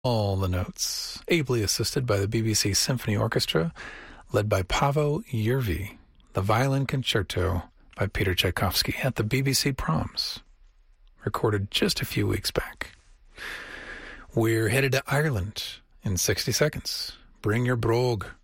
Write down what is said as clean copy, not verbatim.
All the notes, ably assisted by the BBC Symphony Orchestra, led by Paavo Järvi, the Violin Concerto by Peter Tchaikovsky at the BBC Proms, recorded just a few weeks back. We're headed to Ireland in 60 seconds. Bring your brogue.